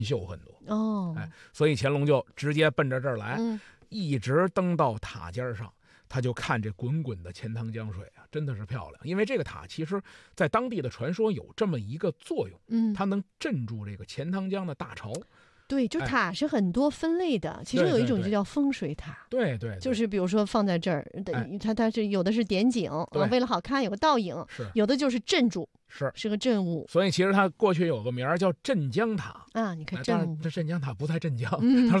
秀很多。 哦， 所以乾隆就直接奔着这儿来， 嗯， 一直登到塔尖上，他就看这滚滚的钱塘江水啊，真的是漂亮。因为这个塔其实在当地的传说有这么一个作用，它能镇住这个钱塘江的大潮。 对，就塔是很多分类的，其中有一种就叫风水塔。 对， 就是比如说放在这儿，它是有的是点景，为了好看有个倒影，有的就是镇住，是个镇物。 所以其实它过去有个名儿叫镇江塔啊，你看镇物， 这镇江塔不在镇江，